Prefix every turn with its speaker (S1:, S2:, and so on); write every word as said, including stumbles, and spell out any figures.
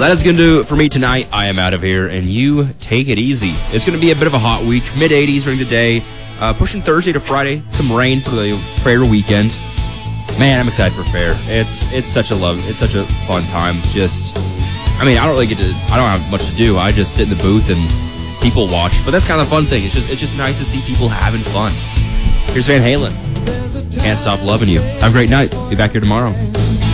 S1: that is going to do it for me tonight. I am out of here, and you take it easy. It's going to be a bit of a hot week, mid eighties during the day, uh, pushing Thursday to Friday, some rain for the prayer weekend. Man, I'm excited for fair. It's it's such a love, it's such a fun time. Just, I mean, I don't really get to, I don't have much to do. I just sit in the booth and people watch, but that's kind of the fun thing. It's just, it's just nice to see people having fun. Here's Van Halen. Can't Stop Loving You. Have a great night. Be back here tomorrow.